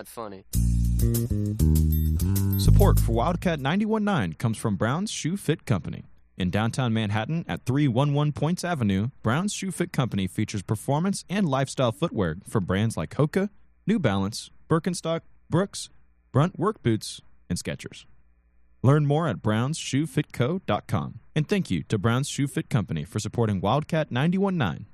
not funny. Support for Wildcat 91.9 comes from Brown's Shoe Fit Company. In downtown Manhattan at 311 Points Avenue, Brown's Shoe Fit Company features performance and lifestyle footwear from brands like Hoka, New Balance, Birkenstock, Brooks, Brunt Work Boots, and Skechers. Learn more at brownsshoefitco.com. And thank you to Brown's Shoe Fit Company for supporting Wildcat 91.9.